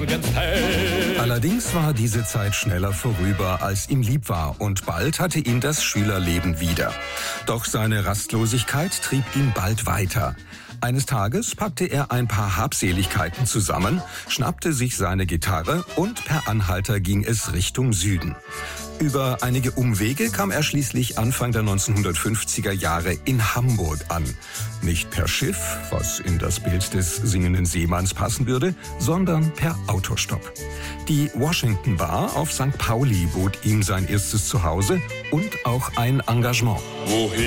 nirgends hält. Allerdings war diese Zeit schneller vorüber, als ihm lieb war, und bald hatte ihn das Schülerleben wieder. Doch seine Rastlosigkeit trieb ihn bald weiter. Eines Tages packte er ein paar Habseligkeiten zusammen, schnappte sich seine Gitarre und per Anhalter ging es Richtung Süden. Über einige Umwege kam er schließlich Anfang der 1950er Jahre in Hamburg an. Nicht per Schiff, was in das Bild des singenden Seemanns passen würde, sondern per Autostopp. Die Washington Bar auf St. Pauli bot ihm sein erstes Zuhause und auch ein Engagement. Wohin